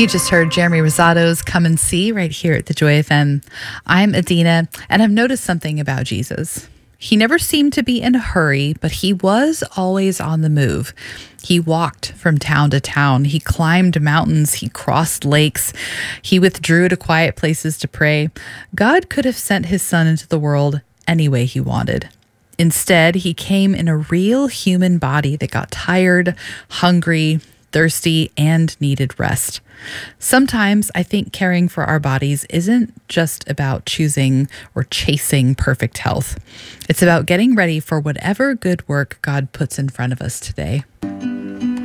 You just heard Jeremy Rosado's Come and See right here at the Joy FM. I'm Adina, and I've noticed something about Jesus. He never seemed to be in a hurry, but he was always on the move. He walked from town to town. He climbed mountains. He crossed lakes. He withdrew to quiet places to pray. God could have sent his son into the world any way he wanted. Instead, he came in a real human body that got tired, hungry, thirsty, and needed rest. Sometimes I think caring for our bodies isn't just about choosing or chasing perfect health. It's about getting ready for whatever good work God puts in front of us today.